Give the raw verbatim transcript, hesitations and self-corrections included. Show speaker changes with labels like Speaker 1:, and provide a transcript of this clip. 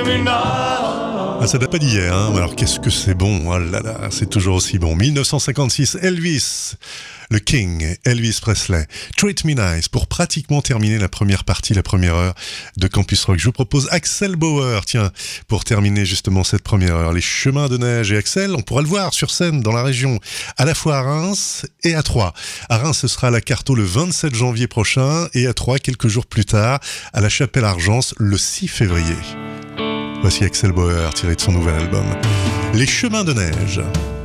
Speaker 1: Ah, ça date pas d'hier, hein. Alors qu'est-ce que c'est bon, oh là là, c'est toujours aussi bon. dix-neuf cent cinquante-six, Elvis, le King, Elvis Presley, Treat Me Nice, pour pratiquement terminer la première partie, la première heure de Campus Rock. Je vous propose Axel Bauer, tiens, pour terminer justement cette première heure. Les Chemins de Neige et Axel, on pourra le voir sur scène dans la région, à la fois à Reims et à Troyes. À Reims, ce sera à la Carto le vingt-sept janvier prochain et à Troyes, quelques jours plus tard, à la Chapelle-Argence le six février. Voici Axel Bauer, tiré de son nouvel album, Les Chemins de Neige.